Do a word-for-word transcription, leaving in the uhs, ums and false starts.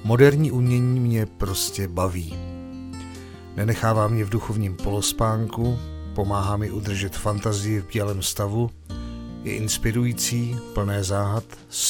Moderní umění mě prostě baví. Nenechává mě v duchovním polospánku, pomáhá mi udržet fantazii v bělém stavu, je inspirující, plné záhad,